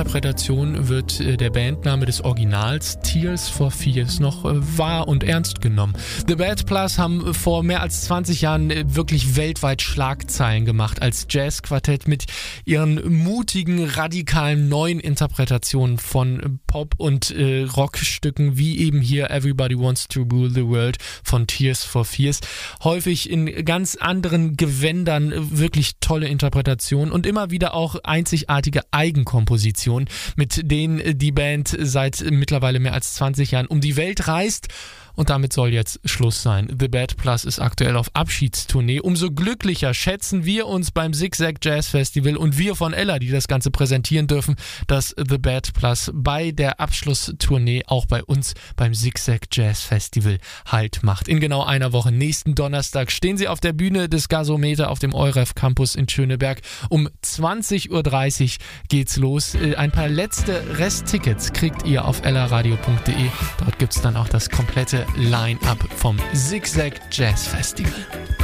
Interpretation wird der Bandname des Originals Tears for Fears noch wahr und ernst genommen. The Bad Plus haben vor mehr als 20 Jahren wirklich weltweit Schlagzeilen gemacht als Jazzquartett mit ihren mutigen, radikalen neuen Interpretationen von Pop- und Rockstücken, wie eben hier Everybody Wants to Rule the World von Tears for Fears. Häufig in ganz anderen Gewändern, wirklich tolle Interpretationen und immer wieder auch einzigartige Eigenkompositionen, mit denen die Band seit mittlerweile mehr als 20 Jahren um die Welt reist. Und damit soll jetzt Schluss sein. The Bad Plus ist aktuell auf Abschiedstournee. Umso glücklicher schätzen wir uns beim Zigzag Jazz Festival und wir von Ella, die das Ganze präsentieren dürfen, dass The Bad Plus bei der Abschlusstournee auch bei uns beim Zigzag Jazz Festival Halt macht. In genau einer Woche, nächsten Donnerstag, stehen sie auf der Bühne des Gasometer auf dem EUREF Campus in Schöneberg. Um 20.30 Uhr geht's los. Ein paar letzte Resttickets kriegt ihr auf ellaradio.de. Dort gibt's dann auch das komplette Line-Up vom Zigzag Jazz Festival.